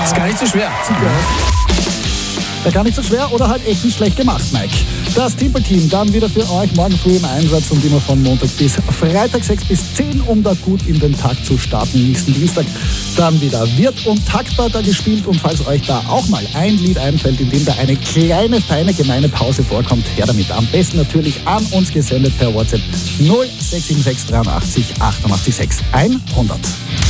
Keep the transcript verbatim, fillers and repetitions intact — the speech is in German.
Ist gar nicht so schwer. Super. Ja, gar nicht so schwer oder halt echt nicht schlecht gemacht, Mike. Das Timpel-Team dann wieder für euch morgen früh im Einsatz und immer von Montag bis Freitag sechs bis zehn, um da gut in den Tag zu starten. Nächsten Dienstag dann wieder Wirt und Taktbar da gespielt und falls euch da auch mal ein Lied einfällt, in dem da eine kleine, feine, gemeine Pause vorkommt, her damit. Am besten natürlich an uns gesendet per WhatsApp null sechs sieben sechs dreiundachtzig achtundachtzig sechs hundert.